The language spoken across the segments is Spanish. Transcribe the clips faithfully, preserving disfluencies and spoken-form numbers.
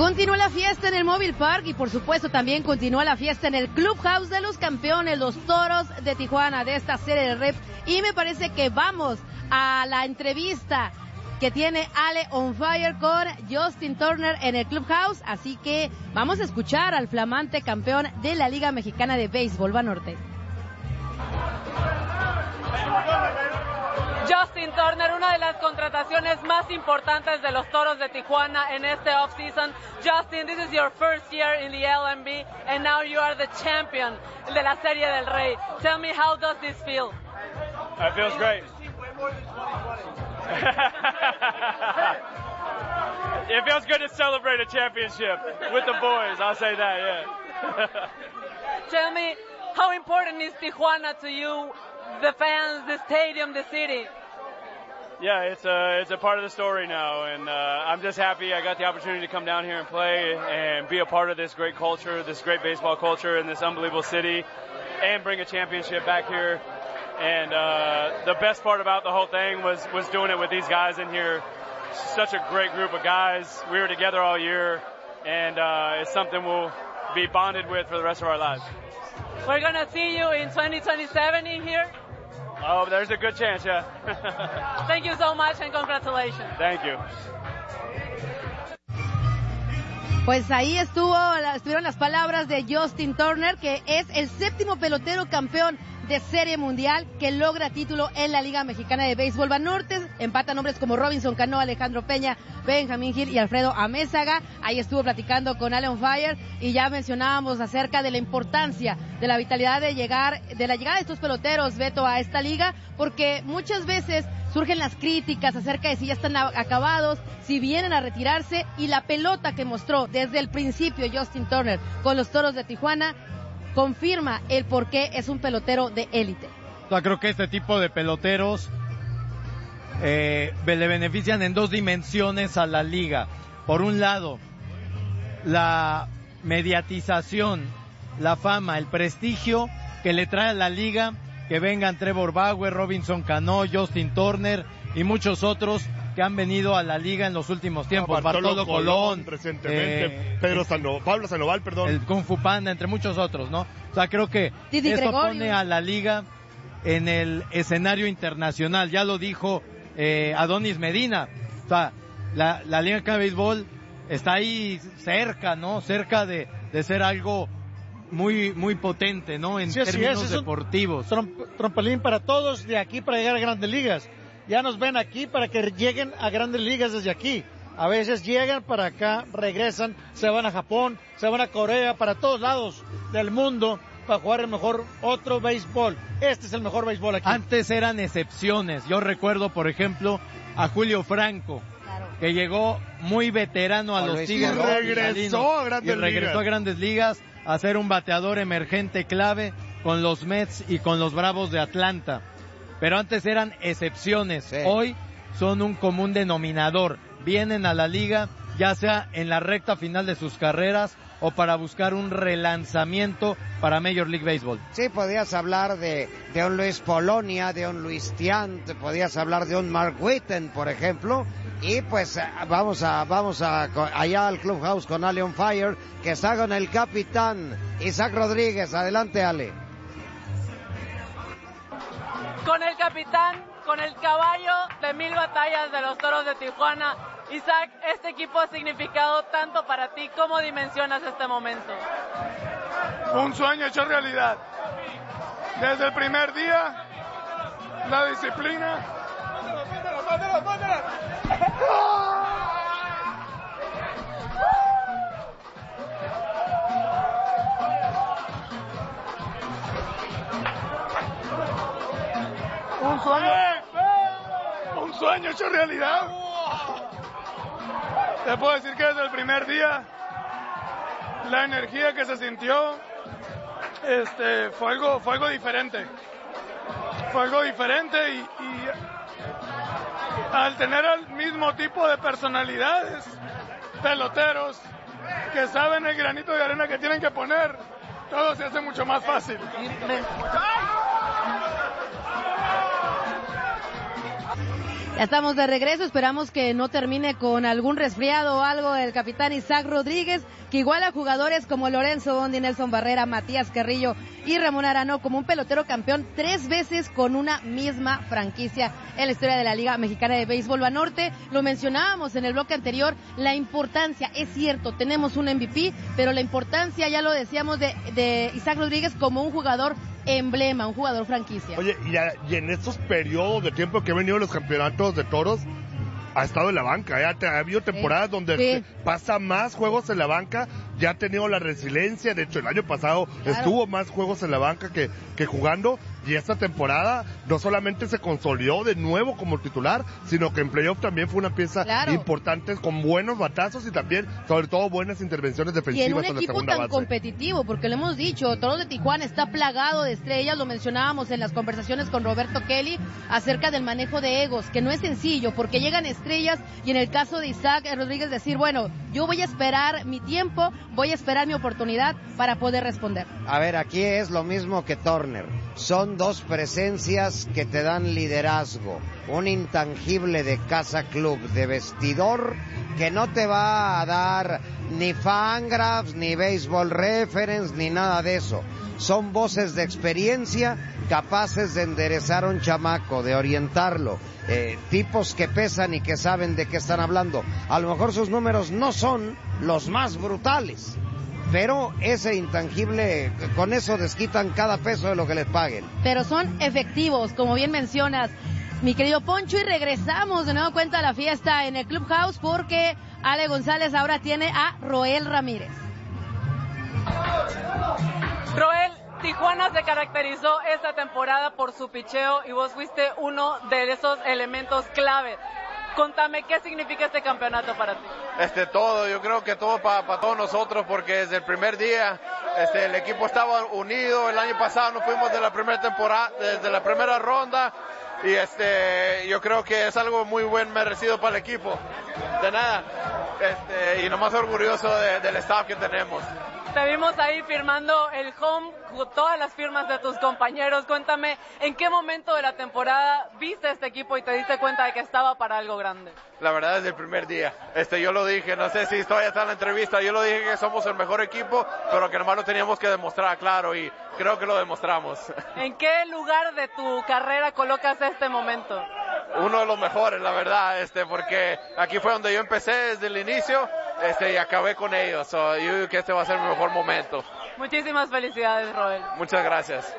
Continúa la fiesta en el Mobile Park y por supuesto también continúa la fiesta en el Clubhouse de los campeones, los Toros de Tijuana, de esta serie de reps. Y me parece que vamos a la entrevista que tiene Ale on Fire con Justin Turner en el Clubhouse. Así que vamos a escuchar al flamante campeón de la Liga Mexicana de Béisbol, Banorte. Justin Turner, una de las contrataciones más importantes de los Toros de Tijuana en este offseason. Justin, this is your first year in the L M B and now you are the champion de la Serie del Rey. Tell me, how does this feel? It feels great. It feels good to celebrate a championship with the boys, I'll say that, yeah. Tell me, how important is Tijuana to you, the fans, the stadium, the city? Yeah, it's a, it's a part of the story now, and uh, I'm just happy I got the opportunity to come down here and play and be a part of this great culture, this great baseball culture in this unbelievable city, and bring a championship back here. And uh, the best part about the whole thing was, was doing it with these guys in here. Such a great group of guys. We were together all year, and uh, it's something we'll be bonded with for the rest of our lives. We're going to see you in twenty twenty-seven in here. Oh, there's a good chance, yeah. Thank you so much and congratulations. Thank you. Pues ahí estuvo, estuvieron las palabras de Justin Turner, que es el séptimo pelotero campeón de Serie Mundial que logra título en la Liga Mexicana de Béisbol. Banorte empata nombres como Robinson Cano, Alejandro Peña, Benjamín Gil y Alfredo Amézaga. Ahí estuvo platicando con Ale on Fire y ya mencionábamos acerca de la importancia de la vitalidad de llegar, de la llegada de estos peloteros, Beto, a esta liga, porque muchas veces surgen las críticas acerca de si ya están acabados, si vienen a retirarse, y la pelota que mostró desde el principio Justin Turner con los Toros de Tijuana confirma el por qué es un pelotero de élite. Yo creo que este tipo de peloteros eh, le benefician en dos dimensiones a la liga. Por un lado, la mediatización, la fama, el prestigio que le trae a la liga, que vengan Trevor Bauer, Robinson Cano, Justin Turner y muchos otros que han venido a la liga en los últimos tiempos. Ah, Bartolo, Bartolo Colón, Colón recientemente, eh, Pedro Sano, Pablo Sandoval, perdón. El Kung Fu Panda, entre muchos otros, ¿no? O sea, creo que Didi esto Gregorio. pone a la liga en el escenario internacional. Ya lo dijo eh, Adonis Medina. O sea, la, la Liga de Béisbol está ahí cerca, ¿no? Cerca de, de ser algo muy muy potente, ¿no? En Sí, así términos es, es deportivos. Un trampolín para todos de aquí para llegar a Grandes Ligas. Ya nos ven aquí para que lleguen a Grandes Ligas desde aquí. A veces llegan para acá, regresan, se van a Japón, se van a Corea, para todos lados del mundo para jugar el mejor otro béisbol. Este es el mejor béisbol aquí. Antes eran excepciones. Yo recuerdo, por ejemplo, a Julio Franco, claro, que llegó muy veterano a, a los Tigres. Y regresó a Grandes y regresó Ligas. a Grandes Ligas a ser un bateador emergente clave con los Mets y con los Bravos de Atlanta. Pero antes eran excepciones. Sí. Hoy son un común denominador. Vienen a la liga, ya sea en la recta final de sus carreras o para buscar un relanzamiento para Major League Baseball. Sí, podías hablar de, de un Luis Polonia, de un Luis Tiant, podías hablar de un Mark Whiten, por ejemplo. Y pues vamos a vamos a allá al Clubhouse con Ale on Fire, que está con el capitán Isaac Rodríguez. Adelante, Ale. Con el capitán, con el caballo de mil batallas de los Toros de Tijuana. Isaac, este equipo ha significado tanto para ti. ¿Cómo dimensionas este momento? Un sueño hecho realidad. Desde el primer día, la disciplina. Un sueño, un sueño hecho realidad. Te puedo decir que desde el primer día la energía que se sintió este, fue algo, fue algo diferente. Fue algo diferente y, y al tener el mismo tipo de personalidades, peloteros que saben el granito de arena que tienen que poner, todo se hace mucho más fácil. Ya estamos de regreso, esperamos que no termine con algún resfriado o algo el capitán Isaac Rodríguez, que igual a jugadores como Lorenzo Bondi, Nelson Barrera, Matías Carrillo y Ramón Arano como un pelotero campeón tres veces con una misma franquicia en la historia de la Liga Mexicana de Béisbol Banorte. Lo mencionábamos en el bloque anterior, la importancia, es cierto, tenemos un M V P, pero la importancia, ya lo decíamos, de, de Isaac Rodríguez como un jugador emblema, un jugador franquicia. Oye, y, a, y en estos periodos de tiempo que han venido los campeonatos de toros, ha estado en la banca, ¿eh? Ha habido temporadas sí. donde sí. pasa más juegos en la banca, ya ha tenido la resiliencia, de hecho el año pasado claro. estuvo más juegos en la banca que, que jugando, y esta temporada no solamente se consolidó de nuevo como titular, sino que en playoff también fue una pieza claro. importante, con buenos batazos y también, sobre todo, buenas intervenciones defensivas en la segunda base. Y en un equipo tan competitivo, porque lo hemos dicho, Toros de Tijuana está plagado de estrellas, lo mencionábamos en las conversaciones con Roberto Kelly acerca del manejo de egos, que no es sencillo, porque llegan estrellas, y en el caso de Isaac Rodríguez decir, bueno, yo voy a esperar mi tiempo, voy a esperar mi oportunidad para poder responder. A ver, aquí es lo mismo que Turner, son dos presencias que te dan liderazgo, un intangible de casa club, de vestidor, que no te va a dar ni Fangraphs, ni Baseball Reference, ni nada de eso. Son voces de experiencia capaces de enderezar a un chamaco, de orientarlo. Eh, tipos que pesan y que saben de qué están hablando. A lo mejor sus números no son los más brutales, pero ese intangible, con eso desquitan cada peso de lo que les paguen. Pero son efectivos, como bien mencionas, mi querido Poncho, y regresamos de nuevo cuenta a la fiesta en el Clubhouse, porque Ale González ahora tiene a Roel Ramírez. Roel, Tijuana se caracterizó esta temporada por su picheo y vos fuiste uno de esos elementos clave. Contame, ¿qué significa este campeonato para ti? Este, todo, yo creo que todo para pa todos nosotros, porque desde el primer día este, el equipo estaba unido. El año pasado nos fuimos de la primera temporada, desde la primera ronda, y este, yo creo que es algo muy buen merecido para el equipo. De nada, este, y nomás orgulloso de, del staff que tenemos. Te vimos ahí firmando el home, todas las firmas de tus compañeros. Cuéntame, ¿en qué momento de la temporada viste este equipo y te diste cuenta de que estaba para algo grande? La verdad, desde el primer día. Este, yo lo dije, no sé si todavía está en la entrevista, yo lo dije que somos el mejor equipo, pero que nomás lo teníamos que demostrar, claro, y creo que lo demostramos. ¿En qué lugar de tu carrera colocas este momento? Uno de los mejores, la verdad, este, porque aquí fue donde yo empecé desde el inicio. Este, y acabé con ellos, so, yo creo que este va a ser mi mejor momento. Muchísimas felicidades, Roel. Muchas gracias.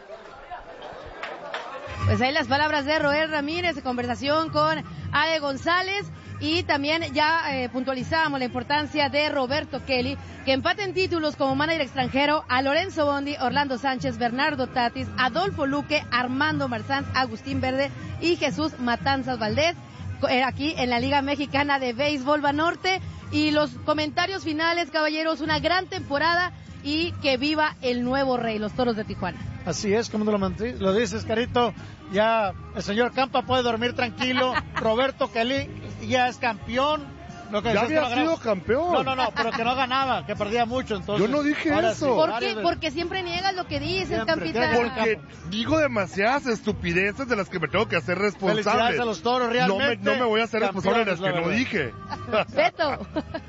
Pues ahí las palabras de Roel Ramírez, conversación con Ale González, y también ya eh, puntualizamos la importancia de Roberto Kelly, que empata en títulos como manager extranjero a Lorenzo Bondi, Orlando Sánchez, Bernardo Tatis, Adolfo Luque, Armando Marzán, Agustín Verde y Jesús Matanzas Valdés, aquí en la Liga Mexicana de Béisbol Banorte. Y los comentarios finales, caballeros, una gran temporada y que viva el nuevo rey, los Toros de Tijuana. Así es, como lo, lo dices, Carito, ya el señor Campa puede dormir tranquilo, Roberto Kelly ya es campeón. Lo que ya había no sido campeón. No, no, no, pero que no ganaba, que perdía mucho, entonces. Yo no dije eso. Sí, ¿por qué? Porque siempre niegas lo que dices, Campita. Porque digo demasiadas estupideces de las que me tengo que hacer responsable. Felicidades a los Toros, realmente. No me, no me voy a hacer responsable de las que no dije. Beto.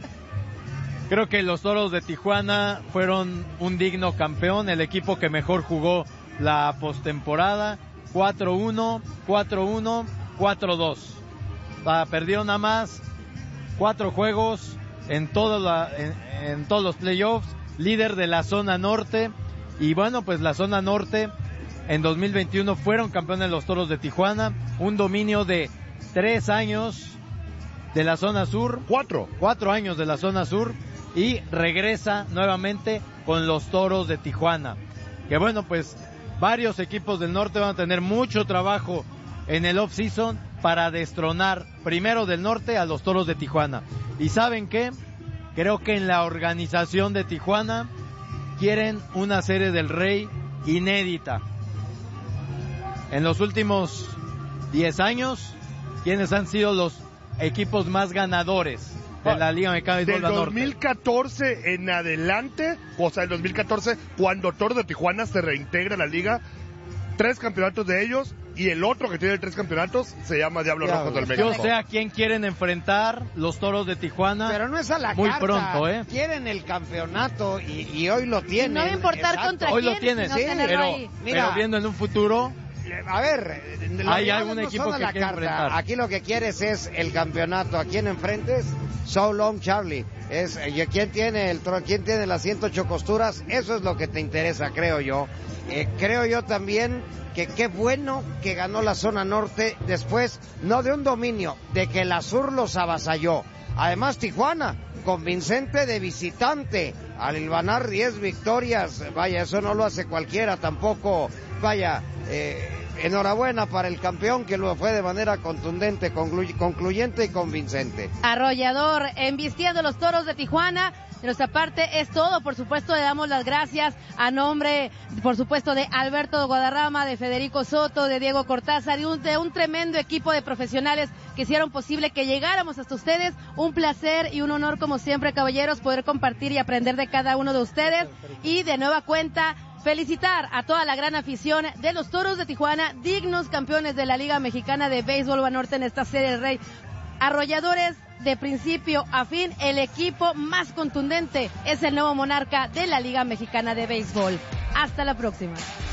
Creo que los Toros de Tijuana fueron un digno campeón, el equipo que mejor jugó la postemporada. cuatro uno, cuatro uno, cuatro dos. Ah, perdió nada más cuatro juegos en, todo la, en, en todos los playoffs, líder de la zona norte, y bueno, pues la zona norte en dos mil veintiuno fueron campeones los Toros de Tijuana, un dominio de tres años de la zona sur, cuatro, cuatro años de la zona sur, y regresa nuevamente con los Toros de Tijuana, que bueno, pues varios equipos del norte van a tener mucho trabajo en el off-season para destronar primero del norte a los Toros de Tijuana. ¿Y saben qué? Creo que en la organización de Tijuana quieren una serie del Rey inédita. En los últimos diez años, ¿quiénes han sido los equipos más ganadores de la Liga Mexicana de Béisbol Norte? Del dos mil catorce en adelante, o sea, el dos mil catorce, cuando Toros de Tijuana se reintegra a la liga, tres campeonatos de ellos y el otro que tiene tres campeonatos se llama Diablos Ya, Rojos del México. Yo sé a quién quieren enfrentar los Toros de Tijuana. Pero no es a la Muy carta. pronto, ¿eh? Quieren el campeonato y, y hoy lo tienen. No va a importar Exacto. contra Hoy quién, lo tienen, sino sí, tenerlo pero, ahí. Mira. pero viendo en un futuro, A ver, los Hay rivales algún no equipo son a que la quiere carta. enfrentar. Aquí lo que quieres es el campeonato. ¿A quién enfrentes? So long, Charlie. Es eh, quién tiene el tro- quién tiene las ciento ocho costuras. Eso es lo que te interesa, creo yo. Eh, creo yo también que qué bueno que ganó la zona norte después, no de un dominio, de que el Azur los avasalló. Además, Tijuana, convincente de visitante, al hilvanar diez victorias, vaya, eso no lo hace cualquiera tampoco, vaya, eh, enhorabuena para el campeón que lo fue de manera contundente, conclu- concluyente y convincente. Arrollador, embistiendo los Toros de Tijuana. De nuestra parte es todo, por supuesto le damos las gracias a nombre, por supuesto, de Alberto Guadarrama, de Federico Soto, de Diego Cortázar y un, de un tremendo equipo de profesionales que hicieron posible que llegáramos hasta ustedes. Un placer y un honor, como siempre, caballeros, poder compartir y aprender de cada uno de ustedes. Y de nueva cuenta, felicitar a toda la gran afición de los Toros de Tijuana, dignos campeones de la Liga Mexicana de Béisbol Banorte en esta Serie del Rey. Arrolladores de principio a fin, el equipo más contundente es el nuevo monarca de la Liga Mexicana de Béisbol. Hasta la próxima.